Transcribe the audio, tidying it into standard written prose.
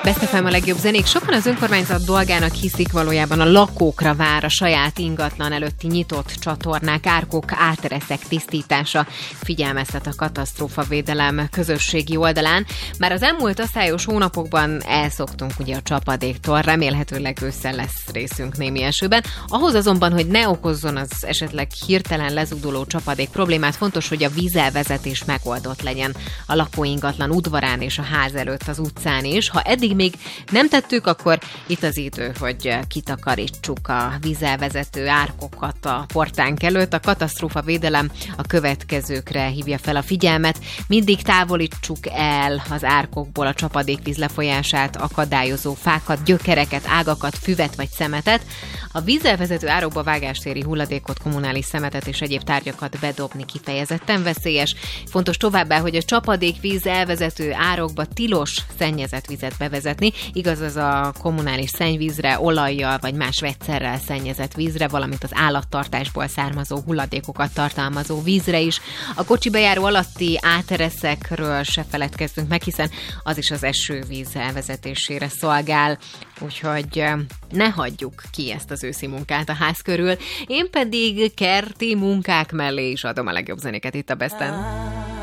Best FM a legjobb zenék. Sokan az önkormányzat dolgának hiszik, valójában a lakókra vár a saját ingatlan előtti nyitott csatornák, árkok, átereszek tisztítása, figyelmeztet a katasztrófavédelem közösségi oldalán. Már az elmúlt asszályos hónapokban elszoktunk ugye a csapadéktól, remélhetőleg ősszel lesz részünk némi esőben. Ahhoz azonban, hogy ne okozzon az esetleg hirtelen lezúduló csapadék problémát, fontos, hogy a vízelvezetés megoldott legyen a lakóingatlan udvarán és a ház előtt az utcán is. Ha eddig még nem tettük, akkor itt az idő, hogy kitakarítsuk a vízelvezető árkokat a portánk előtt. A katasztrófavédelem a következőkre hívja fel a figyelmet. Mindig távolítsuk el az árkokból a csapadékvíz lefolyását akadályozó fákat, gyökereket, ágakat, füvet vagy szemetet. A vízelvezető árokba vágástéri hulladékot, kommunális szemetet és egyéb tárgyakat bedobni kifejezetten veszélyes. Fontos továbbá, hogy a csapadékvíz elvezető árokba tilos szennyezett vizet bevezetni. Igaz az a kommunális szennyvízre, olajjal vagy más vegyszerrel szennyezett vízre, valamint az állattartásból származó hulladékokat tartalmazó vízre is. A kocsi bejáró alatti átereszekről se feledkezzünk meg, hiszen az is az esővíz elvezetésére szolgál, úgyhogy ne hagyjuk ki ezt az őszi munkát a ház körül. Én pedig kerti munkák mellé is adom a legjobb zenéket itt a Besten.